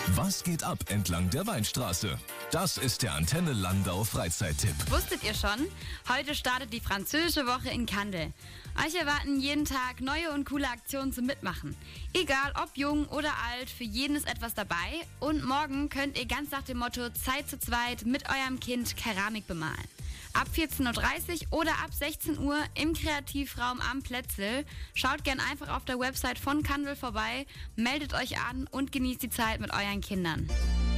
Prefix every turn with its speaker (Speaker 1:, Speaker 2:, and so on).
Speaker 1: Was geht ab entlang der Weinstraße? Das ist der Antenne Landau Freizeittipp.
Speaker 2: Wusstet ihr schon? Heute startet die französische Woche in Kandel. Euch erwarten jeden Tag neue und coole Aktionen zum Mitmachen. Egal ob jung oder alt, für jeden ist etwas dabei. Und morgen könnt ihr ganz nach dem Motto Zeit zu zweit mit eurem Kind Keramik bemalen. Ab 14.30 Uhr oder ab 16 Uhr im Kreativraum am Plätzl. Schaut gern einfach auf der Website von Kandel vorbei, meldet euch an und genießt die Zeit mit euren Kindern.